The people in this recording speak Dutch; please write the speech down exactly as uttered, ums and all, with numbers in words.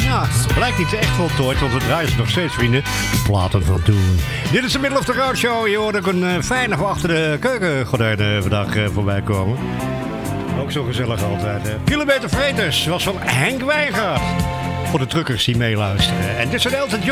Ja, blijkt niet echt voltooid, want we draaien ze nog steeds, vrienden. De platen van toen. Dit is de Middle of the Road Show. Je hoort ook een uh, fijne van achter de keukengordijnen vandaag uh, voorbij komen. Ook zo gezellig altijd. Hè. Kilometer Freighter was van Henk Wijngaard. Voor de truckers die meeluisteren. En dit is een Elton John.